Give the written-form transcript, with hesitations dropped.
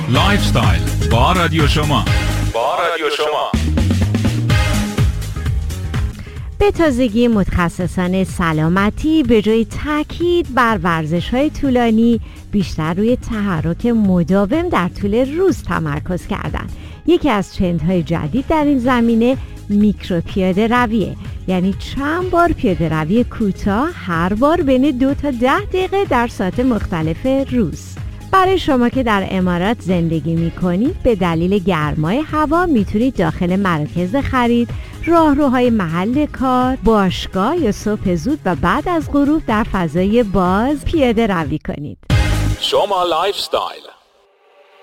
لایف استایل با رادیو شما. به تازگی متخصصان سلامتی به جای تاکید بر ورزش‌های طولانی بیشتر روی تحرک مداوم در طول روز تمرکز کردند. یکی از ترندهای جدید در این زمینه میکرو پیاده رویه، یعنی چند بار پیاده روی کوتاه هر بار بین 2 تا 10 دقیقه در ساعات مختلف روز. برای شما که در امارات زندگی میکنید به دلیل گرمای هوا میتونید داخل مراکز خرید، راهروهای محل کار، باشگاه یا صبح زود و بعد از غروب در فضای باز پیاده روی کنید. شما لایف استایل.